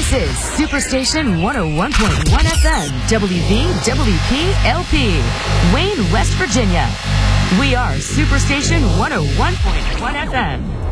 This is Superstation 101.1 FM, WVWP-LP, Wayne, West Virginia. We are Superstation 101.1 FM.